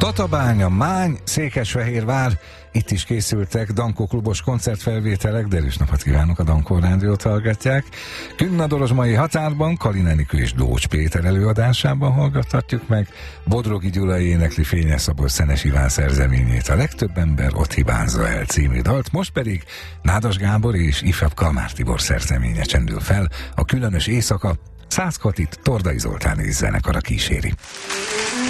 Tatabánya, Mány, Székesfehérvár, itt is készültek Dankó klubos koncertfelvételek, de erős napot kívánok, a Dankó rádiót hallgatják. Künnadorozsmai Határban Kalin Enikő és Dócs Péter előadásában hallgathatjuk meg. Bodrogi Gyula énekli Fényes Szabolcs Szenes Iván szerzeményét, A legtöbb ember ott hibázza el című dalt, most pedig Nádas Gábor és ifjabb Kalmár Tibor szerzeménye csendül fel, A különös éjszaka. Szász Katit Tordai Zoltán és zenekara kíséri.